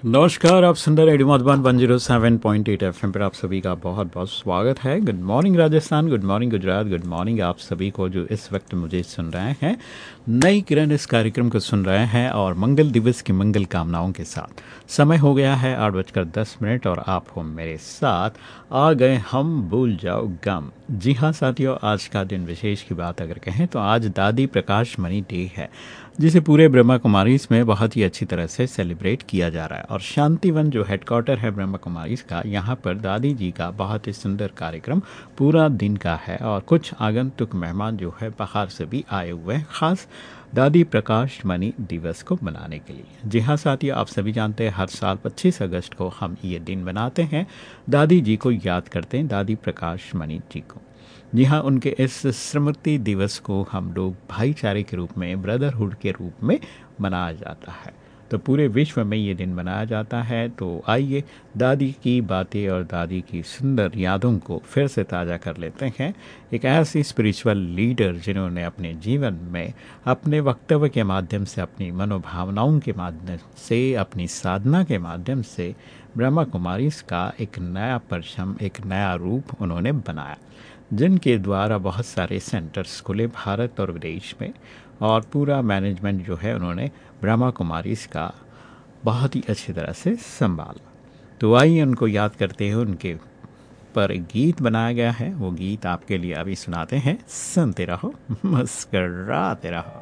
नमस्कार, आप सुन रहे रेडियो मधुबन 107.8 एफएम पर आप सभी का बहुत बहुत स्वागत है। Good morning Rajasthan, good morning Gujarat, good morning आप सभी को जो इस वक्त मुझे सुन रहे हैं। नई किरण इस कार्यक्रम को सुन रहे हैं और मंगल दिवस की मंगल कामनाओं के साथ समय हो गया है 8:10 और आप हो मेरे साथ। आ गए हम भूल जाओ गम। जी हाँ साथियों, आज का दिन विशेष की बात अगर कहें तो आज दादी प्रकाश मणि डे है, जिसे पूरे ब्रह्मा कुमारीज में बहुत ही अच्छी तरह से सेलिब्रेट किया जा रहा है। और शांतिवन जो हेडक्वार्टर है ब्रह्मा कुमारीज का, यहाँ पर दादी जी का बहुत ही सुंदर कार्यक्रम पूरा दिन का है और कुछ आगंतुक मेहमान जो है बाहर से भी आए हुए हैं, खास दादी प्रकाश मणि दिवस को मनाने के लिए। जी हाँ साथियों, आप सभी जानते हैं हर साल 25 अगस्त को हम ये दिन मनाते हैं, दादी जी को याद करते हैं, दादी प्रकाश मणि जी को। जी हाँ, उनके इस स्मृति दिवस को हम लोग भाईचारे के रूप में, ब्रदरहुड के रूप में मनाया जाता है। तो पूरे विश्व में ये दिन मनाया जाता है। तो आइए दादी की बातें और दादी की सुंदर यादों को फिर से ताज़ा कर लेते हैं। एक ऐसी स्पिरिचुअल लीडर जिन्होंने अपने जीवन में अपने वक्तव्य के माध्यम से, अपनी मनोभावनाओं के माध्यम से, अपनी साधना के माध्यम से ब्रह्मा कुमारीज का एक नया परचम, एक नया रूप उन्होंने बनाया, जिनके द्वारा बहुत सारे सेंटर्स खुले भारत और विदेश में, और पूरा मैनेजमेंट जो है उन्होंने ब्रह्मा कुमारीज का बहुत ही अच्छी तरह से संभाला। तो आइए उनको याद करते हुए उनके पर एक गीत बनाया गया है, वो गीत आपके लिए अभी सुनाते हैं। सुनते रहो, मुस्कराते रहो।